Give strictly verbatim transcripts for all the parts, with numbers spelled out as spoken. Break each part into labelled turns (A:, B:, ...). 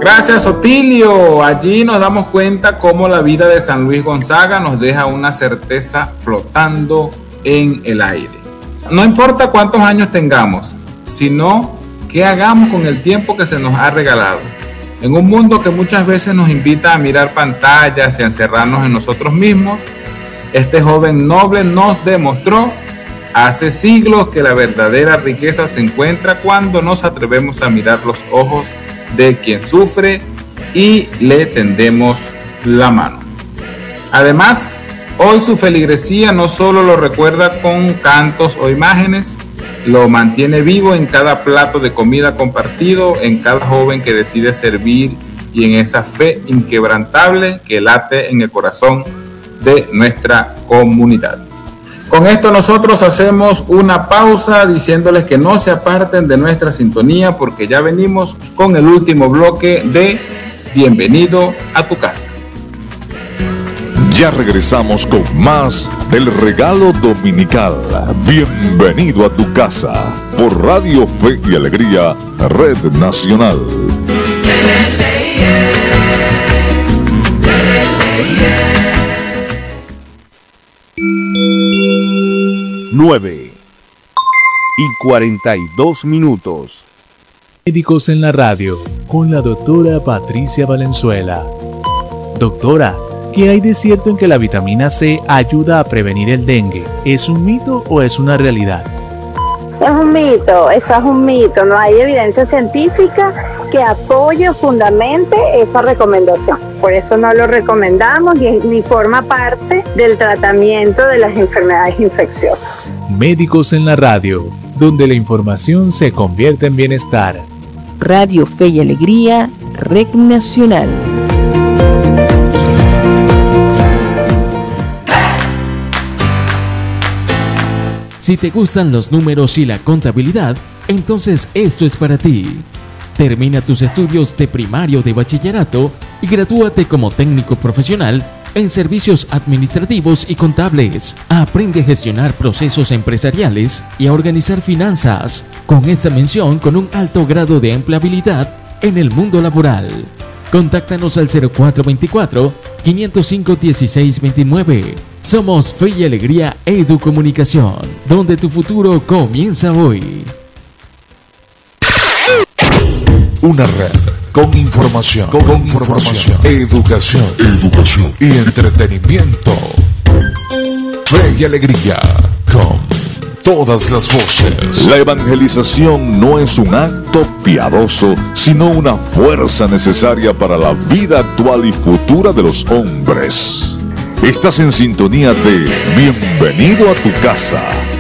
A: Gracias, Otilio. Allí nos damos cuenta cómo la vida de San Luis Gonzaga nos deja una certeza flotando en el aire. No importa cuántos años tengamos, sino qué hagamos con el tiempo que se nos ha regalado. En un mundo que muchas veces nos invita a mirar pantallas y a encerrarnos en nosotros mismos, este joven noble nos demostró hace siglos que la verdadera riqueza se encuentra cuando nos atrevemos a mirar los ojos de quien sufre y le tendemos la mano. Además, hoy su feligresía no solo lo recuerda con cantos o imágenes, lo mantiene vivo en cada plato de comida compartido, en cada joven que decide servir y en esa fe inquebrantable que late en el corazón de nuestra comunidad. Con esto nosotros hacemos una pausa diciéndoles que no se aparten de nuestra sintonía porque ya venimos con el último bloque de Bienvenido a tu casa.
B: Ya regresamos con más del regalo dominical. Bienvenido a tu casa por Radio Fe y Alegría, Red Nacional.
C: nueve y cuarenta y dos minutos.
D: Médicos en la radio con la doctora Patricia Valenzuela. Doctora, ¿qué hay de cierto en que la vitamina C ayuda a prevenir el dengue? ¿Es un mito o es una realidad?
E: Es un mito, eso es un mito. No hay evidencia científica que apoye o fundamente esa recomendación. Por eso no lo recomendamos ni, ni forma parte del tratamiento de las enfermedades infecciosas.
D: Médicos en la radio, donde la información se convierte en bienestar.
F: Radio Fe y Alegría, Red Nacional.
G: Si te gustan los números y la contabilidad, entonces esto es para ti. Termina tus estudios de primario de bachillerato y gradúate como técnico profesional en servicios administrativos y contables. Aprende a gestionar procesos empresariales y a organizar finanzas, con esta mención con un alto grado de empleabilidad en el mundo laboral. Contáctanos al cero cuatro veinticuatro, quinientos cinco, dieciséis veintinueve. Somos Fe y Alegría Educomunicación, donde tu futuro comienza hoy.
B: Una red con información, con, con información, educación, educación y entretenimiento. Fe y Alegría con todas las voces. La evangelización no es un acto piadoso, sino una fuerza necesaria para la vida actual y futura de los hombres. Estás en sintonía de Bienvenido a tu casa.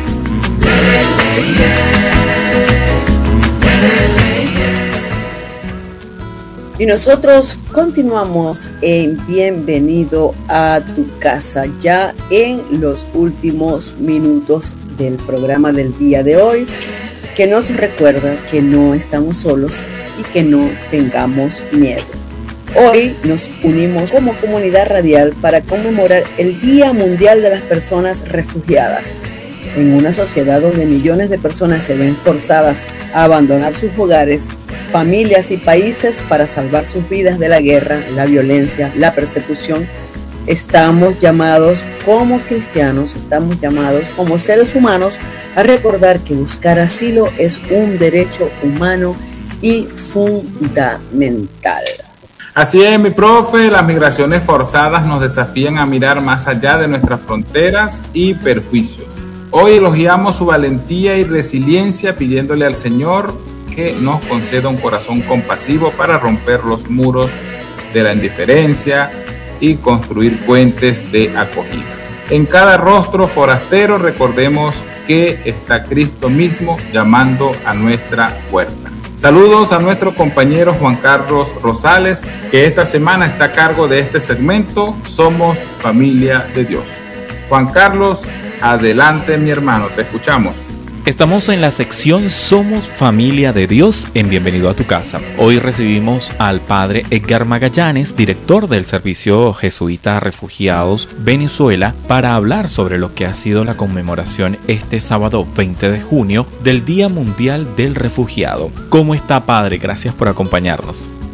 H: Y nosotros continuamos en Bienvenido a tu casa, ya en los últimos minutos del programa del día de hoy, que nos recuerda que no estamos solos y que no tengamos miedo. Hoy nos unimos como comunidad radial para conmemorar el Día Mundial de las Personas Refugiadas. En una sociedad donde millones de personas se ven forzadas a abandonar sus hogares, familias y países para salvar sus vidas de la guerra, la violencia, la persecución, estamos llamados como cristianos, estamos llamados como seres humanos a recordar que buscar asilo es un derecho humano y fundamental.
A: Así es, mi profe, las migraciones forzadas nos desafían a mirar más allá de nuestras fronteras y perjuicios. Hoy elogiamos su valentía y resiliencia pidiéndole al Señor que nos conceda un corazón compasivo para romper los muros de la indiferencia y construir puentes de acogida. En cada rostro forastero recordemos que está Cristo mismo llamando a nuestra puerta. Saludos a nuestro compañero Juan Carlos Rosales, que esta semana está a cargo de este segmento Somos Familia de Dios. Juan Carlos, adelante mi hermano, te escuchamos.
I: Estamos en la sección Somos Familia de Dios en Bienvenido a tu casa. Hoy recibimos al padre Edgar Magallanes, director del Servicio Jesuita a Refugiados Venezuela, para hablar sobre lo que ha sido la conmemoración este sábado veinte de junio del Día Mundial del Refugiado. ¿Cómo está, padre? Gracias por acompañarnos.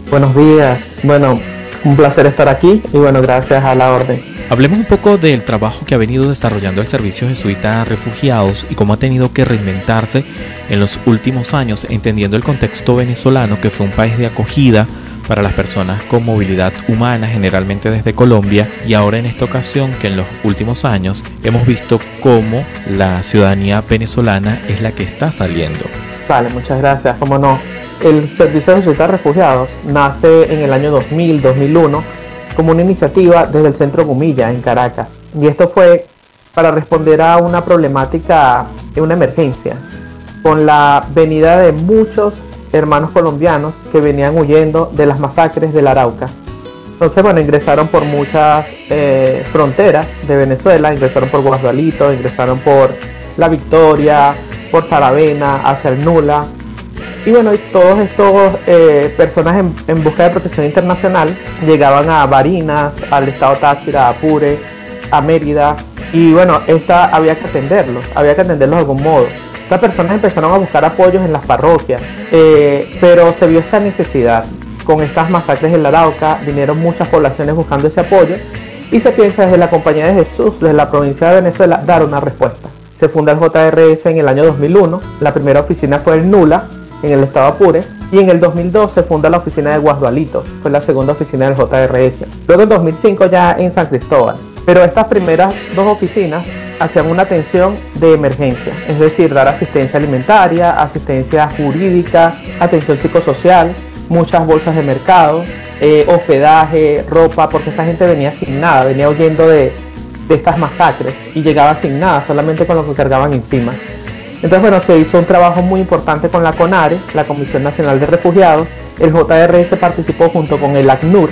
J: Buenos días. Bueno, un placer estar aquí y bueno, gracias a la orden.
I: Hablemos un poco del trabajo que ha venido desarrollando el Servicio Jesuita a Refugiados y cómo ha tenido que reinventarse en los últimos años, entendiendo el contexto venezolano, que fue un país de acogida para las personas con movilidad humana, generalmente desde Colombia, y ahora en esta ocasión que en los últimos años hemos visto cómo la ciudadanía venezolana es la que está saliendo.
J: Vale, muchas gracias. Cómo no. El Servicio Jesuita a Refugiados nace en el año dos mil, dos mil uno como una iniciativa desde el Centro Gumilla en Caracas, y esto fue para responder a una problemática, una emergencia, con la venida de muchos hermanos colombianos que venían huyendo de las masacres del Arauca. Entonces, bueno, ingresaron por muchas eh, fronteras de Venezuela, ingresaron por Guasdualito, ingresaron por La Victoria, por Saravena, hacia el Nula. Y bueno, y todos estos eh, personas en, en busca de protección internacional llegaban a Barinas, al estado Táchira, a Apure, a Mérida. Y bueno, esta había que atenderlos, había que atenderlos de algún modo. Estas personas empezaron a buscar apoyos en las parroquias, eh, pero se vio esta necesidad. Con estas masacres en la Arauca vinieron muchas poblaciones buscando ese apoyo y se piensa desde la Compañía de Jesús, desde la provincia de Venezuela, dar una respuesta. Se funda el J R S en el año dos mil uno, la primera oficina fue en Nula, en el estado Apure, y en el dos mil dos se funda la oficina de Guasdualito, fue la segunda oficina del J R S. Luego en dos mil cinco ya en San Cristóbal. Pero estas primeras dos oficinas hacían una atención de emergencia, es decir, dar asistencia alimentaria, asistencia jurídica, atención psicosocial, muchas bolsas de mercado, eh, hospedaje, ropa, porque esta gente venía sin nada, venía huyendo de, de estas masacres y llegaba sin nada, solamente con lo que cargaban encima. Entonces, bueno, se hizo un trabajo muy importante con la CONARE, la Comisión Nacional de Refugiados. El J R S participó junto con el ACNUR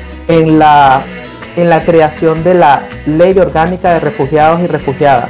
J: en la, en la creación de la Ley Orgánica de Refugiados y Refugiadas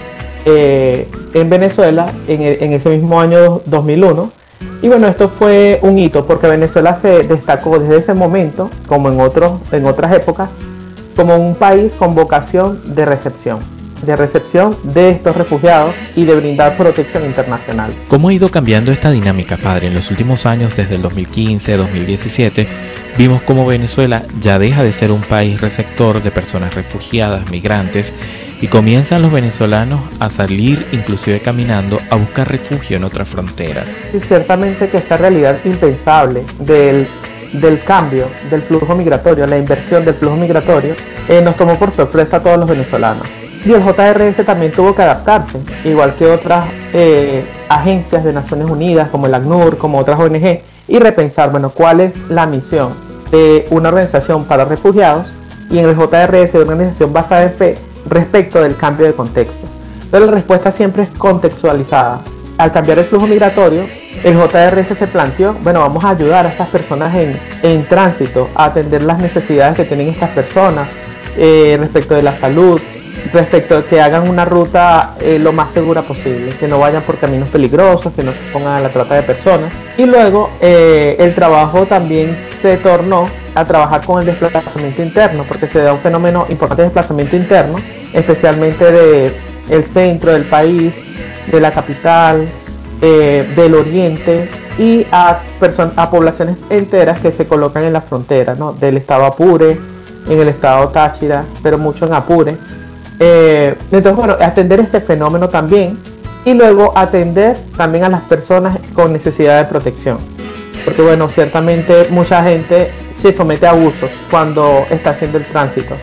J: eh, en Venezuela en, en ese mismo año dos mil uno. Y bueno, esto fue un hito porque Venezuela se destacó desde ese momento, como en, otros, en otras épocas, como un país con vocación de recepción. de recepción de estos refugiados y de brindar protección internacional.
I: ¿Cómo ha ido cambiando esta dinámica, padre? En los últimos años, desde el dos mil quince, dos mil diecisiete, vimos cómo Venezuela ya deja de ser un país receptor de personas refugiadas, migrantes, y comienzan los venezolanos a salir, inclusive caminando, a buscar refugio en otras fronteras.
J: Sí, ciertamente que esta realidad impensable del, del cambio del flujo migratorio, la inversión del flujo migratorio, eh, nos tomó por sorpresa a todos los venezolanos. Y el J R S también tuvo que adaptarse, igual que otras eh, agencias de Naciones Unidas, como el ACNUR, como otras O N G, y repensar, bueno, cuál es la misión de una organización para refugiados y en el J R S de una organización basada en fe respecto del cambio de contexto. Pero la respuesta siempre es contextualizada. Al cambiar el flujo migratorio, el J R S se planteó, bueno, vamos a ayudar a estas personas en, en tránsito, a atender las necesidades que tienen estas personas eh, respecto de la salud, respecto a que hagan una ruta eh, lo más segura posible, que no vayan por caminos peligrosos, que no se pongan a la trata de personas. Y luego eh, el trabajo también se tornó a trabajar con el desplazamiento interno, porque se da un fenómeno importante de desplazamiento interno, especialmente del centro del país, de la capital, eh, del oriente, y a, a poblaciones enteras que se colocan en la frontera, ¿no? Del estado Apure, en el estado Táchira, pero mucho en Apure. Eh, entonces, bueno, atender este fenómeno también y luego atender también a las personas con necesidad de protección, porque bueno, ciertamente mucha gente se somete a abusos cuando está haciendo el tránsito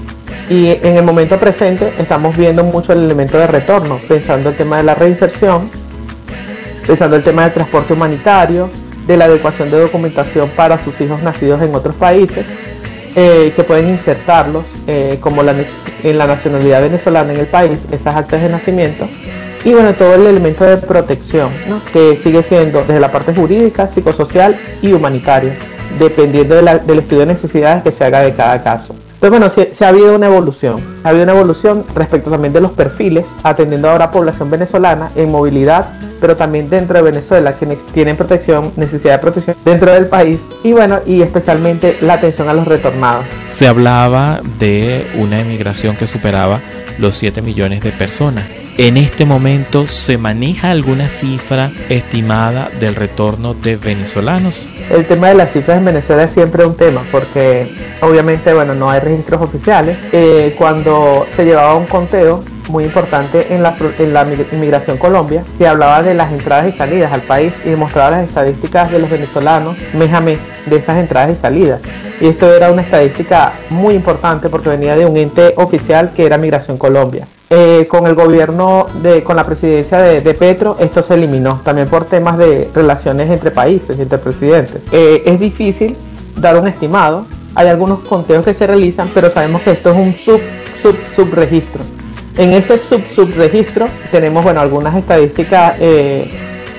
J: y en el momento presente estamos viendo mucho el elemento de retorno, pensando el tema de la reinserción, pensando el tema del transporte humanitario, de la adecuación de documentación para sus hijos nacidos en otros países, eh, que pueden insertarlos eh, como la en la nacionalidad venezolana en el país, esas actas de nacimiento, y bueno, todo el elemento de protección, ¿no? Que sigue siendo desde la parte jurídica, psicosocial y humanitaria, dependiendo de la, del estudio de necesidades que se haga de cada caso. Entonces bueno, se, se ha habido una evolución, ha habido una evolución respecto también de los perfiles, atendiendo ahora a población venezolana en movilidad pero también dentro de Venezuela, que tienen protección, necesidad de protección dentro del país, y bueno, y especialmente la atención a los retornados.
I: Se hablaba de una emigración que superaba los siete millones de personas. En este momento, ¿se maneja alguna cifra estimada del retorno de venezolanos?
J: El tema de las cifras en Venezuela es siempre un tema, porque obviamente, bueno, no hay registros oficiales. Eh, cuando se llevaba un conteo muy importante en la, en la inmigración Colombia, que hablaba de las entradas y salidas al país y mostraba las estadísticas de los venezolanos mes a mes de esas entradas y salidas. Y esto era una estadística muy importante porque venía de un ente oficial que era Migración Colombia. Eh, con el gobierno, de, con la presidencia de, de Petro, esto se eliminó, también por temas de relaciones entre países, entre presidentes. Eh, es difícil dar un estimado, hay algunos conteos que se realizan, pero sabemos que esto es un sub, sub, subregistro. En ese sub, subregistro tenemos, bueno, algunas estadísticas eh,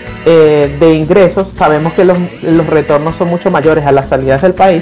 J: eh, de ingresos, sabemos que los, los retornos son mucho mayores a las salidas del país.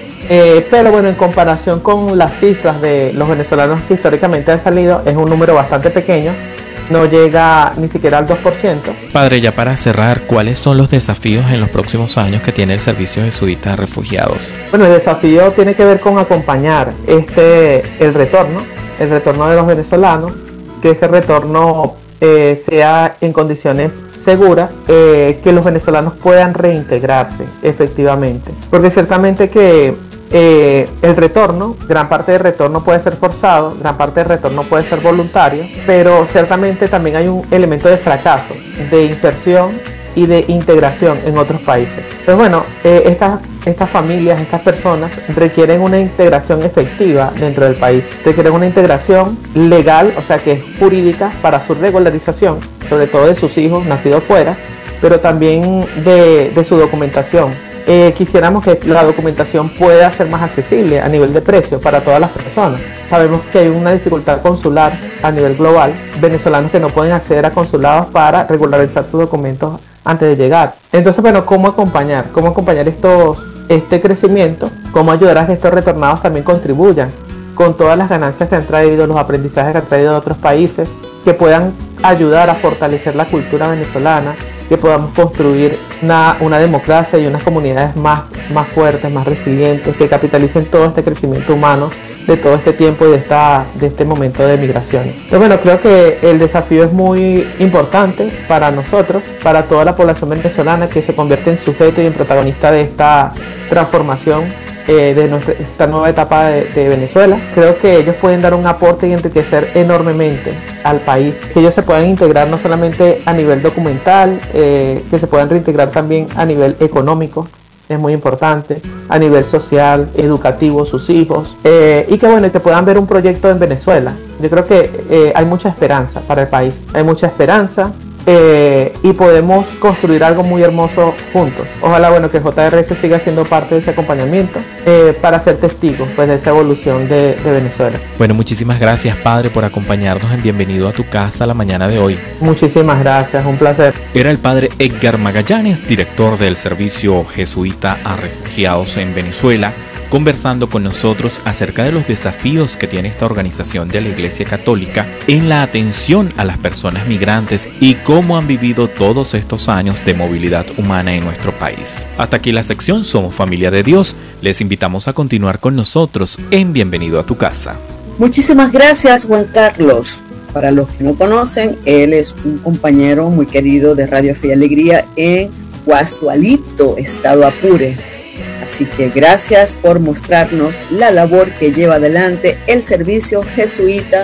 J: Eh, pero bueno, en comparación con las cifras de los venezolanos que históricamente han salido, es un número bastante pequeño, no llega ni siquiera al dos por ciento.
I: Padre, ya para cerrar, ¿cuáles son los desafíos en los próximos años que tiene el Servicio Jesuita de Refugiados?
J: Bueno, el desafío tiene que ver con acompañar este el retorno, el retorno de los venezolanos, que ese retorno eh, sea en condiciones seguras, eh, que los venezolanos puedan reintegrarse efectivamente, porque ciertamente que Eh, el retorno, gran parte del retorno puede ser forzado, gran parte del retorno puede ser voluntario, pero ciertamente también hay un elemento de fracaso, de inserción y de integración en otros países. Entonces bueno, eh, estas, estas familias, estas personas requieren una integración efectiva dentro del país, requieren una integración legal, o sea que es jurídica para su regularización, sobre todo de sus hijos nacidos fuera, pero también de, de su documentación. Eh, quisiéramos que la documentación pueda ser más accesible a nivel de precio para todas las personas. Sabemos que hay una dificultad consular a nivel global, venezolanos que no pueden acceder a consulados para regularizar sus documentos antes de llegar. Entonces, bueno, ¿cómo acompañar? ¿Cómo acompañar estos, este crecimiento? ¿Cómo ayudar a que estos retornados también contribuyan con todas las ganancias que han traído, los aprendizajes que han traído de otros países, que puedan ayudar a fortalecer la cultura venezolana, que podamos construir una, una democracia y unas comunidades más, más fuertes, más resilientes, que capitalicen todo este crecimiento humano de todo este tiempo y de, esta, de este momento de migración? Entonces, bueno, creo que el desafío es muy importante para nosotros, para toda la población venezolana, que se convierte en sujeto y en protagonista de esta transformación eh, de nuestra, esta nueva etapa de, de Venezuela. Creo que ellos pueden dar un aporte y enriquecer enormemente al país, que ellos se puedan integrar no solamente a nivel documental, eh, que se puedan reintegrar también a nivel económico, es muy importante, a nivel social, educativo, sus hijos, eh, y que bueno, que puedan ver un proyecto en Venezuela. Yo creo que eh, hay mucha esperanza para el país, hay mucha esperanza, eh, y podemos construir algo muy hermoso juntos. Ojalá, bueno, que J R S siga siendo parte de ese acompañamiento eh, para ser testigos, pues, de esa evolución de, de Venezuela.
I: Bueno, muchísimas gracias, Padre, por acompañarnos en Bienvenido a tu Casa la mañana de hoy.
J: Muchísimas gracias, un placer.
I: Era el Padre Edgar Magallanes, director del Servicio Jesuita a Refugiados en Venezuela, conversando con nosotros acerca de los desafíos que tiene esta organización de la Iglesia Católica en la atención a las personas migrantes y cómo han vivido todos estos años de movilidad humana en nuestro país. Hasta aquí la sección Somos Familia de Dios. Les invitamos a continuar con nosotros en Bienvenido a tu Casa.
H: Muchísimas gracias, Juan Carlos. Para los que no conocen, él es un compañero muy querido de Radio Fe y Alegría en Guastualito, Estado Apure. Así que gracias por mostrarnos la labor que lleva adelante el servicio jesuita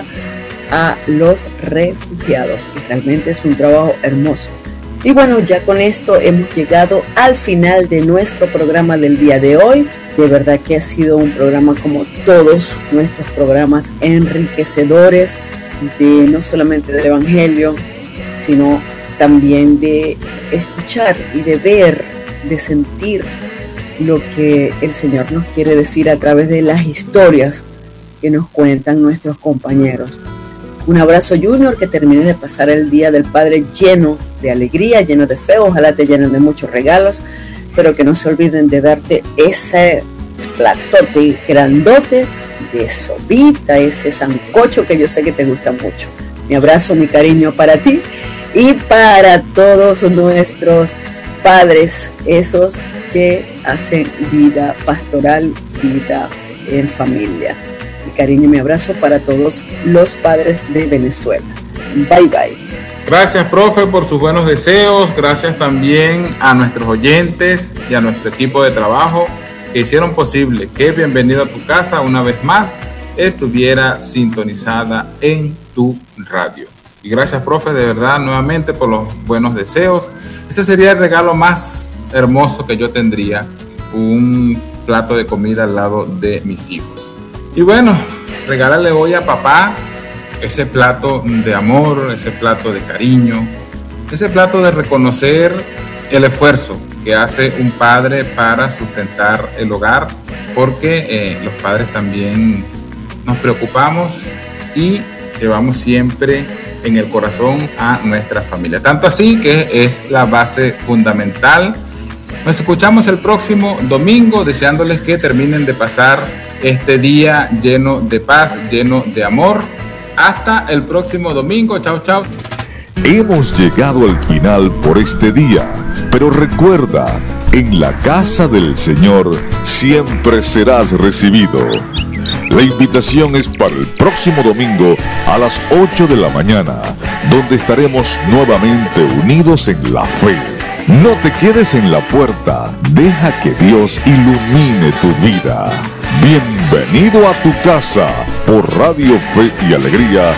H: a los refugiados. Y realmente es un trabajo hermoso. Y bueno, ya con esto hemos llegado al final de nuestro programa del día de hoy. De verdad que ha sido un programa, como todos nuestros programas, enriquecedores de no solamente del Evangelio, sino también de escuchar y de ver, de sentir lo que el Señor nos quiere decir a través de las historias que nos cuentan nuestros compañeros. Un abrazo, Junior, que termine de pasar el Día del Padre lleno de alegría, lleno de fe. Ojalá te llenen de muchos regalos, pero que no se olviden de darte ese platote grandote de sopita, ese sancocho que yo sé que te gusta mucho. Mi abrazo, mi cariño para ti. y para todos nuestros padres, esos que hacen vida pastoral, vida en familia. Mi cariño y mi abrazo para todos los padres de Venezuela. Bye bye.
A: Gracias, profe, por sus buenos deseos. Gracias también a nuestros oyentes y a nuestro equipo de trabajo que hicieron posible que Bienvenido a tu casa una vez más estuviera sintonizada en tu radio. Y gracias, profe, de verdad, nuevamente por los buenos deseos. Ese sería el regalo más hermoso que yo tendría, un plato de comida al lado de mis hijos. Y bueno, regálale hoy a papá ese plato de amor, ese plato de cariño, ese plato de reconocer el esfuerzo que hace un padre para sustentar el hogar, porque eh, los padres también nos preocupamos y llevamos siempre en el corazón a nuestra familia. Tanto así que es la base fundamental. Nos escuchamos el próximo domingo, deseándoles que terminen de pasar este día lleno de paz, lleno de amor. Hasta el próximo domingo. Chao, chao.
B: Hemos llegado al final por este día, pero recuerda, en la casa del Señor siempre serás recibido. La invitación es para el próximo domingo a las ocho de la mañana, donde estaremos nuevamente unidos en la fe. No te quedes en la puerta, deja que Dios ilumine tu vida. Bienvenido a tu casa por Radio Fe y Alegría